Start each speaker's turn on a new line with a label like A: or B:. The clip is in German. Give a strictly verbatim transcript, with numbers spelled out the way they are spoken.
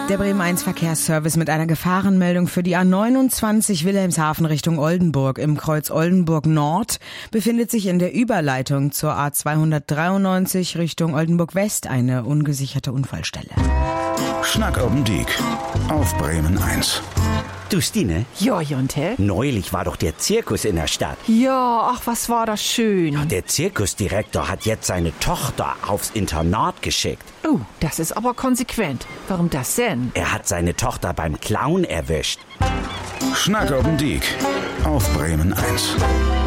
A: Der Bremen eins Verkehrsservice mit einer Gefahrenmeldung für die A neunundzwanzig Wilhelmshaven Richtung Oldenburg. Im Kreuz Oldenburg Nord befindet sich in der Überleitung zur A zweihundertdreiundneunzig Richtung Oldenburg West eine ungesicherte Unfallstelle.
B: Schnack oben Diek auf Bremen eins.
C: Du, Stine?
D: Ja, Jonte?
C: Neulich war doch der Zirkus in der Stadt.
D: Ja, ach, was war das schön.
C: Der Zirkusdirektor hat jetzt seine Tochter aufs Internat geschickt.
D: Oh, das ist aber konsequent. Warum das denn?
C: Er hat seine Tochter beim Clown erwischt.
B: Schnack oben Diek auf Bremen eins.